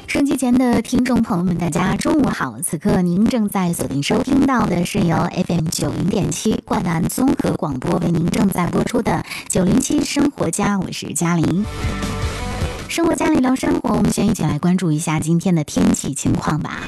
收机前的听众朋友们，大家中午好！此刻您正在锁定收听到的是由 FM90.7冠南综合广播为您正在播出的907生活家，我是嘉玲。生活家里聊生活，我们先一起来关注一下今天的天气情况吧。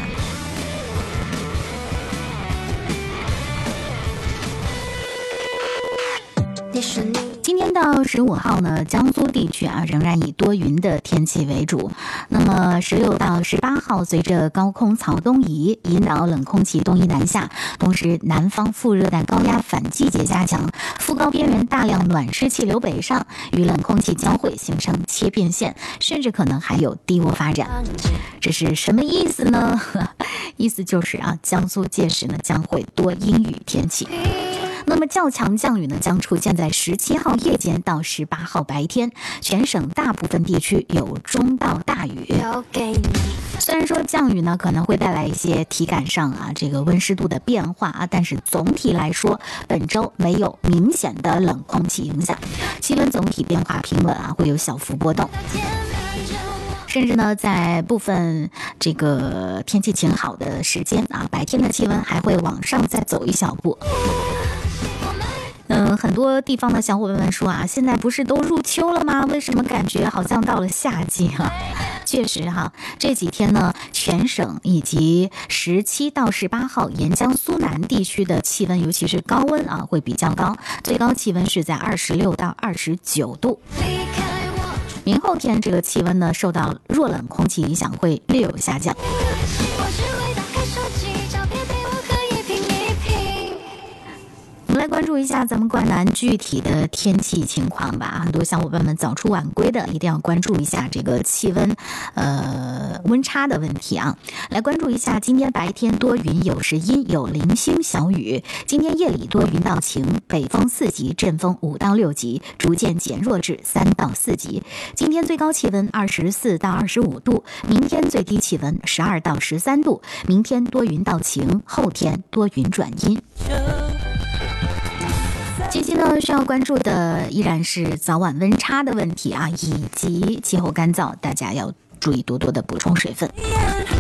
今天到15号呢，江苏地区仍然以多云的天气为主。那么16到18号，随着高空槽东移，引导冷空气东移南下，同时南方副热带高压反季节加强，副高边缘大量暖湿气流北上，与冷空气交汇形成切变线，甚至可能还有低涡发展。这是什么意思呢？意思就是江苏届时呢将会多阴雨天气。那么较强降雨呢将出现在17号夜间到18号白天，全省大部分地区有中到大雨。虽然说降雨呢可能会带来一些体感上这个温湿度的变化但是总体来说本周没有明显的冷空气影响，气温总体变化平稳会有小幅波动。甚至呢，在部分这个天气晴好的时间白天的气温还会往上再走一小步。很多地方的小伙伴们说现在不是都入秋了吗？为什么感觉好像到了夏季确实这几天呢，全省以及17到18号沿江苏南地区的气温，尤其是高温会比较高，最高气温是在26到29度。明后天这个气温呢，受到弱冷空气影响会略有下降。我们来关注一下咱们冠南具体的天气情况吧。很多小伙伴们早出晚归的，一定要关注一下这个气温温差的问题来关注一下，今天白天多云有时阴，有零星小雨。今天夜里多云到晴，北风4级，阵风5到6级，逐渐减弱至3到4级。今天最高气温24到25度，明天最低气温12到13度。明天多云到晴，后天多云转阴。近期呢，需要关注的依然是早晚温差的问题以及气候干燥，大家要注意多多的补充水分。